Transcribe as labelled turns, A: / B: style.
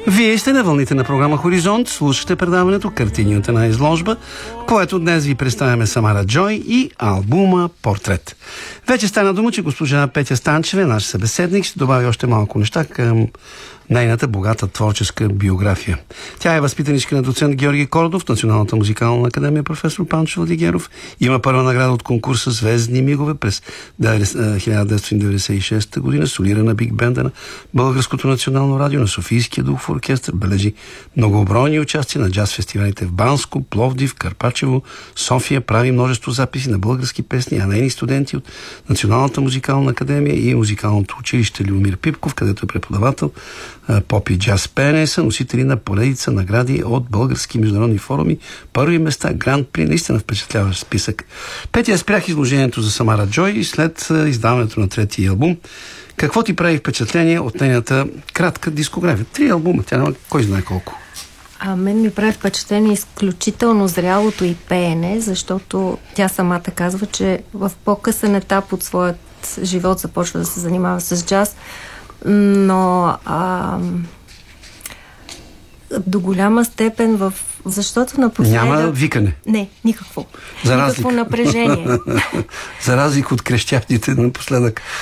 A: Вие сте на вълните на програма Хоризонт, слушате предаването Картини от една изложба, което днес ви представяме Самара Джой и албума Портрет. Вече стана дума, че госпожа Петя Станчева, наш събеседник, ще добави още малко неща към нейната богата творческа биография. Тя е възпитаничка на доцент Георги Кордов в Националната музикална академия професор Панчо Владигеров. Има първа награда от конкурса Звездни мигове през 1996 година, солира на биг бенда на Българското национално радио, на Софийския духов оркестър, бележи многобройни участия на джаз фестивалите в Банско, Пловдив, Карпачево, София, прави множество записи на български песни, а нейни студенти от Националната музикална академия и музикалното училище Любомир Пипков, където е преподавател поп и джаз пеене, са носители на поредица награди от български международни форуми, първи места, Гранд При, наистина впечатляващ списък. Петя, спрях изложението за Самара Джой след издаването на третия албум. Какво ти прави впечатление от нейната кратка дискография? 3 албума, тя няма кой знае колко.
B: Мен ми прави впечатление изключително зрялото и пеене, защото тя самата казва, че в по-късен етап от своят живот започва да се занимава с джаз, но до голяма степен защото напоследък...
A: Няма викане?
B: Не, никакво.
A: За
B: никакво напрежение.
A: За разлика от крещящите напоследък